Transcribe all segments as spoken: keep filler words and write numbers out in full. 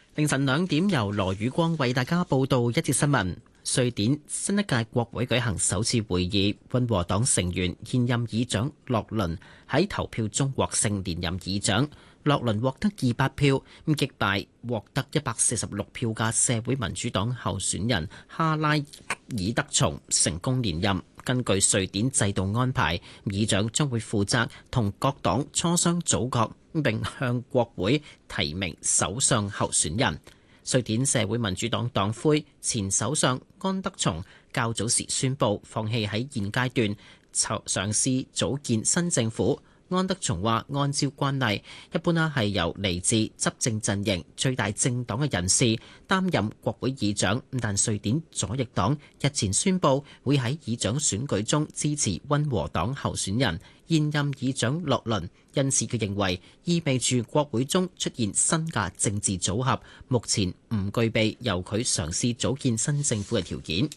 凌晨兩點，由羅宇光為大家報道一節新聞。瑞典新一屆國會舉行首次會議，溫和黨成員現任議長洛倫喺投票中獲勝連任議長。洛倫獲得二百票，咁擊敗獲得一百四十六票嘅社會民主黨候選人哈拉爾德松，成功連任。根據瑞典制度安排，議長將會負責同各黨磋商組閣，並向國會提名首相候選人。瑞典社會民主黨黨魁前首相安德松較早時宣布放棄喺現階段嘗試組建新政府。安德松話：按照慣例，一般啦係由嚟自執政陣營最大政黨嘅人士擔任國會議長。但瑞典左翼黨日前宣布會喺議長選舉中支持溫和黨候選人現任議長洛倫，因此佢認為意味住國會中出現新嘅政治組合，目前唔具備由佢嘗試組建新政府嘅條件。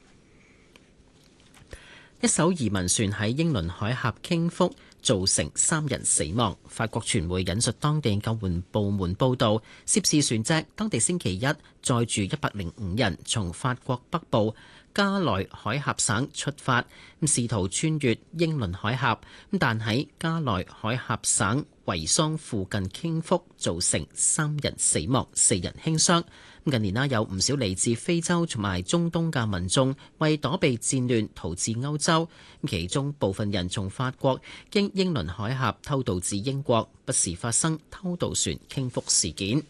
一艘移民船喺英倫海峽傾覆，造成三人死亡。法國傳媒引述當地救援部門報道，涉事船隻當地星期一載住一百零五人，從法國北部加萊海峽省出發，咁試圖穿越英倫海峽，咁但喺加萊海峽省維桑附近傾覆，造成三人死亡、四人輕傷。近年啦，有唔少嚟自非洲同埋中東嘅民眾為躲避戰亂逃至歐洲，其中部分人從法國經英倫海峽偷渡至英國，不時發生偷渡船傾覆事件。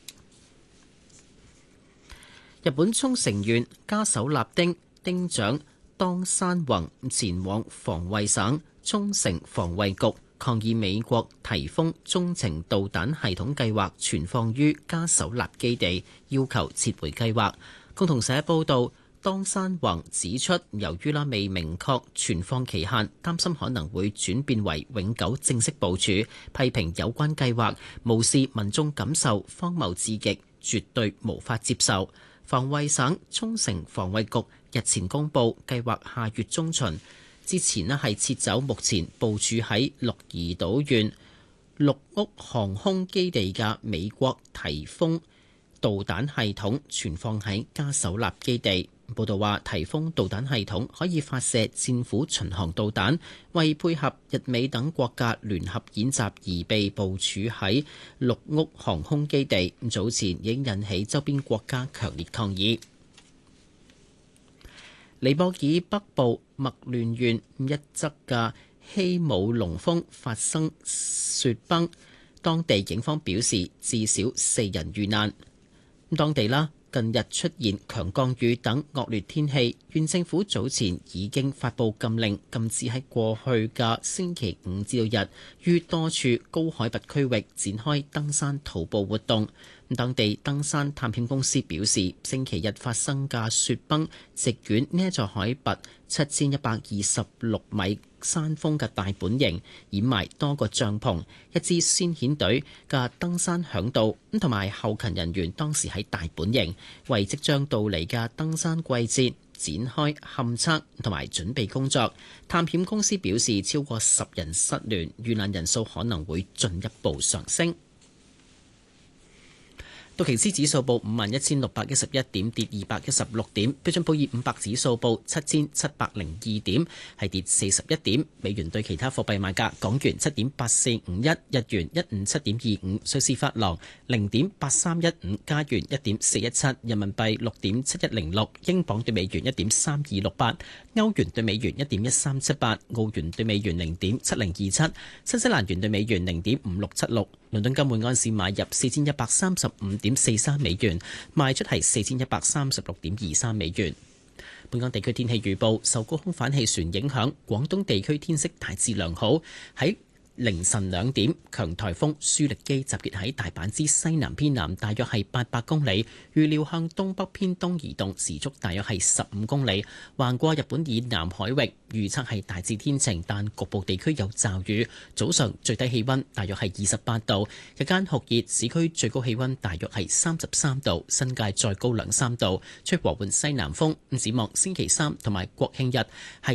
日本沖繩縣加手納町町長當山宏前往防衛省沖繩防衛局抗議美國提豐中程導彈系統計劃存放於加手納基地，要求撤回計劃。共同社報道，當山宏指出，由於啦未明確存放期限，擔心可能會轉變為永久正式部署，批評有關計劃無視民眾感受，荒謬至極，絕對無法接受。防衛省沖繩防衛局日前公布，計劃下月中旬之前咧係撤走目前部署喺鹿兒島縣鹿屋航空基地嘅美國提豐導彈系統，存放喺加手納基地。報道話，提豐導彈系統可以發射戰斧巡航導彈，為配合日美等國家聯合演習而被部署喺鹿屋航空基地。早前已經引起周邊國家強烈抗議。尼泊爾北部麥亂縣一側嘅希姆隆峰發生雪崩，當地警方表示至少四人遇難。當地啦，近日出現強降雨等惡劣天氣，縣政府早前已經發布禁令，禁止喺過去嘅星期五至到日於多處高海拔區域展開登山徒步活動。當地登山探險公司表示，星期日發生嘅雪崩席捲呢一座海拔七千一百二十六米山峰嘅大本營，掩埋多個帳篷。一支先遣隊嘅登山響導咁同埋後勤人員當時喺大本營，為即將到嚟嘅登山季節展開勘測同埋準備工作。探險公司表示，超過十人失聯，遇難人數可能會進一步上升。道瓊斯指數報五萬一千六百一十一點，跌二百一十六點。標準普爾五百指數報七千七百零二點，係跌四十一點。美元對其他貨幣賣價：港元七點八四五一，日元一五七點二五，瑞士法郎零點八三一五，加元一點四一七，人民幣六點七一零六，英鎊對美元一點三二六八，歐元對美元一點一三七八，澳元對美元零點七零二七，新西蘭元對美元零點五六七六。倫敦金每安士買入四千一百三十五點四三美元，賣出係四千一百三十六點二三美元。本港地區天氣預報，受高空反氣旋影響，廣東地區天色大致良好。喺凌晨兩點，強颱風舒力基集結喺大阪之西南偏南，大約係八百公里，預料向東北偏東移動，時速大約係十五公里，橫過日本以南海域。預測係大致天晴，但局部地區有驟雨。早上最低氣溫大約係二十八度，日間酷熱，市區最高氣溫大約係三十三度，新界再高兩三度，吹和緩西南風。展望星期三同埋國慶日係